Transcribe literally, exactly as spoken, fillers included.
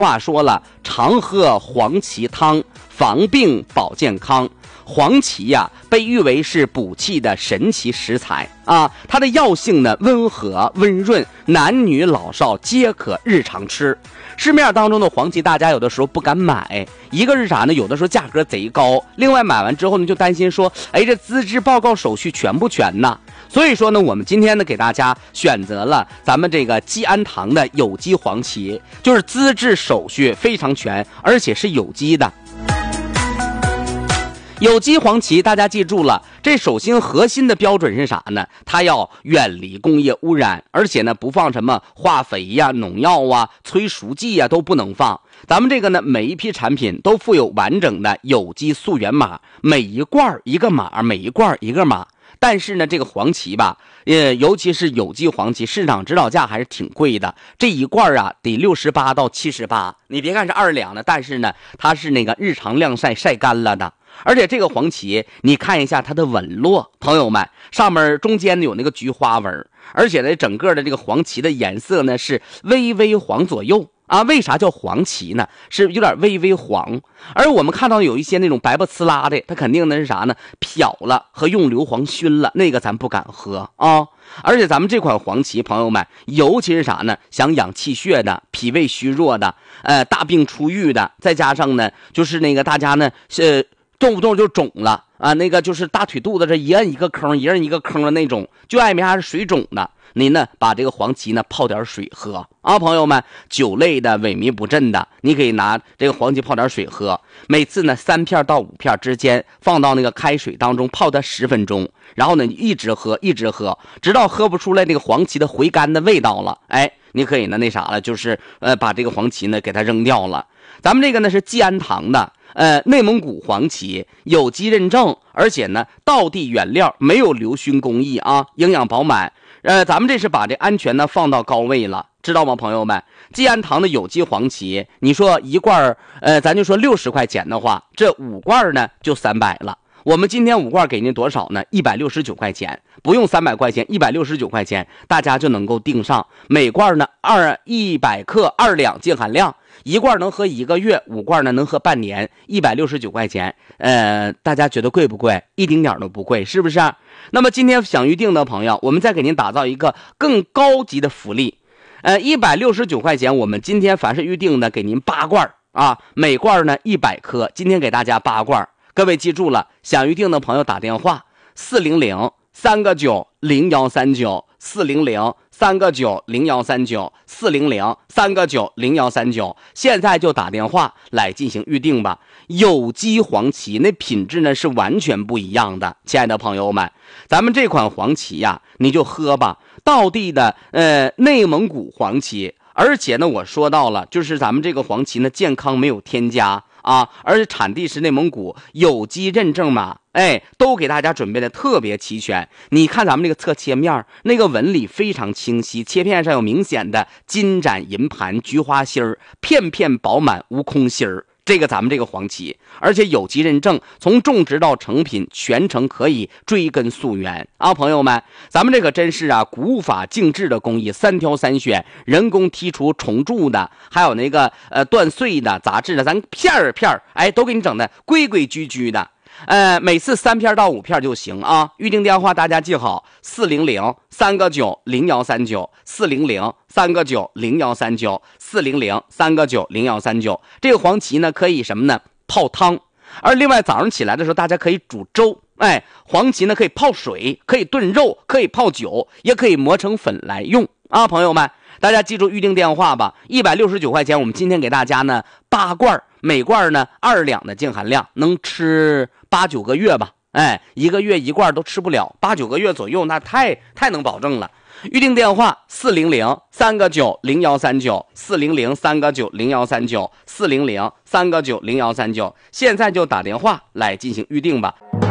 话说了，常喝黄芪汤，防病保健康。黄芪呀、啊，被誉为是补气的神奇食材啊，它的药性呢温和温润，男女老少皆可日常吃。市面当中的黄芪，大家有的时候不敢买，一个是啥呢？有的时候价格贼高，另外买完之后呢，就担心说，哎，这资质报告手续全不全呢？所以说呢，我们今天呢给大家选择了咱们这个基安堂的有机黄芪，就是资质手续非常全，而且是有机的。有机黄芪，大家记住了，这首先核心的标准是啥呢？它要远离工业污染，而且呢不放什么化肥呀、农药啊、催熟剂呀都不能放。咱们这个呢，每一批产品都附有完整的有机溯源码，每一罐一个码，每一罐一个码。但是呢，这个黄芪吧，呃，尤其是有机黄芪，市场指导价还是挺贵的。这一罐啊，得六十八到七十八。你别看是二两的，但是呢，它是那个日常晾晒晒干了的。而且这个黄芪，你看一下它的纹络，朋友们，上面中间有那个菊花纹，而且呢，整个的这个黄芪的颜色呢是微微黄左右。啊，为啥叫黄芪呢？是有点微微黄，而我们看到有一些那种白不呲啦的，它肯定的是啥呢？漂了和用硫磺熏了，那个咱不敢喝啊。而且咱们这款黄芪，朋友们，尤其是啥呢？想养气血的、脾胃虚弱的、呃大病初愈的，再加上呢，就是那个大家呢，呃，动不动就肿了啊，那个就是大腿肚子这一摁一个坑，一摁一个坑的那种，就爱没啥是水肿的。您呢，把这个黄芪呢泡点水喝啊，朋友们，酒类的、萎靡不振的，你可以拿这个黄芪泡点水喝。每次呢三片到五片之间，放到那个开水当中泡它十分钟，然后呢你一直喝，一直喝，直到喝不出来这个黄芪的回甘的味道了，哎，你可以呢那啥了，就是呃把这个黄芪呢给它扔掉了。咱们这个呢是基安堂的。呃，内蒙古黄芪有机认证，而且呢，道地原料，没有硫熏工艺啊，营养饱满。呃，咱们这是把这安全呢放到高位了，知道吗，朋友们？基安堂的有机黄芪，你说一罐呃，咱就说六十块钱的话，这五罐呢就三百了。我们今天五罐给您多少呢？一百六十九块钱，不用三百块钱，一百六十九块钱，大家就能够订上。每罐呢二一百克二两净含量。一罐能喝一个月，五罐呢能喝半年，一百六十九块钱，呃，大家觉得贵不贵？一丁点都不贵，是不是？那么今天想预定的朋友，我们再给您打造一个更高级的福利，呃，一百六十九块钱，我们今天凡是预定的，给您八罐啊，每罐呢一百克，今天给大家八罐。各位记住了，想预定的朋友打电话四零零三个九零幺三九四零零三个九零幺三九四零零三个九零幺三九，现在就打电话来进行预定吧。有机黄芪那品质呢是完全不一样的，亲爱的朋友们，咱们这款黄芪呀，你就喝吧，道地的呃内蒙古黄芪，而且呢我说到了，就是咱们这个黄芪呢健康没有添加。啊，而且产地是内蒙古，有机认证码，哎，都给大家准备的特别齐全。你看咱们这个侧切面，那个纹理非常清晰，切片上有明显的金盏银盘、菊花心儿，片片饱满无空心儿。这个咱们这个黄芪，而且有机认证，从种植到成品全程可以追根溯源啊，朋友们，咱们这个真是啊古法净制的工艺，三挑三选，人工剔除虫蛀的，还有那个呃断碎的、杂质的，咱片儿片儿，哎，都给你整的规规矩矩的。呃，每次三片到五片就行啊。预定电话大家记好，四零零三个九零幺三九，四零零三个九零幺三九，四零零三个九零幺三九。这个黄芪呢，可以什么呢？泡汤。而另外早上起来的时候，大家可以煮粥。哎，黄芪呢可以泡水，可以炖肉，可以泡酒，也可以磨成粉来用啊，朋友们。大家记住预定电话吧，一百六十九块钱，我们今天给大家呢八罐，每罐呢二两的净含量，能吃八九个月吧。哎，一个月一罐都吃不了，八九个月左右，那太太能保证了。预定电话四零零三个九零幺三九，四零零三个九零幺三九，四零零三个九零幺三九，现在就打电话来进行预定吧。